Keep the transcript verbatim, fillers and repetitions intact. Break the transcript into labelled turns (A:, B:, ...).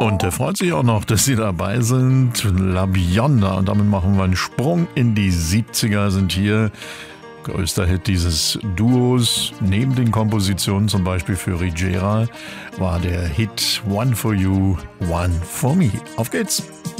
A: Und er freut sich auch noch, dass Sie dabei sind. La Bionda. Und damit machen wir einen Sprung in die siebziger, sind hier. Größter Hit dieses Duos, neben den Kompositionen zum Beispiel für Rigera, war der Hit One for You, One for Me. Auf geht's!